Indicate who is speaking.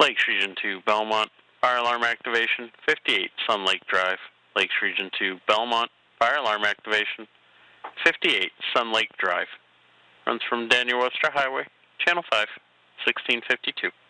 Speaker 1: Lakes Region 2, Belmont, fire alarm activation, 58 Sun Lake Drive. Lakes Region 2, Belmont, fire alarm activation, 58 Sun Lake Drive. Runs from Daniel Webster Highway, Channel 5, 1652.